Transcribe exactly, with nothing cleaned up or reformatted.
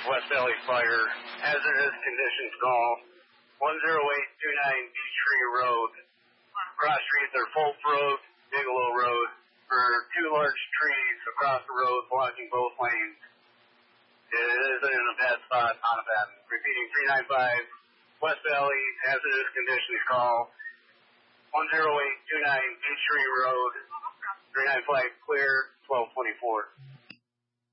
West Valley Fire, hazardous conditions call, one zero eight two nine Beach Tree Road. Cross streets are Fultz Road, Bigelow Road, for two large trees across the road blocking both lanes. It is in a bad spot, on a bad. Repeating, three nine five, West Valley, hazardous conditions call, one zero eight two nine Beach Tree Road, three nine five clear, twelve twenty-four.